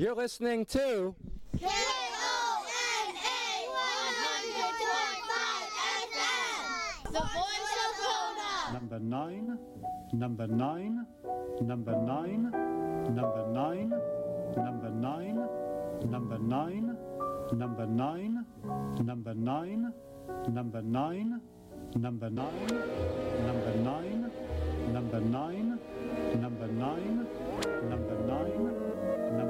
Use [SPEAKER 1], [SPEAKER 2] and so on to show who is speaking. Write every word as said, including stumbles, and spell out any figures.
[SPEAKER 1] You're listening to
[SPEAKER 2] K O N A one hundred point five F M, the voice of Kona.
[SPEAKER 3] Number nine, number nine, number nine, number nine, number nine, number nine, number nine, number nine, number nine, number nine, number nine, number nine, number nine, number nine.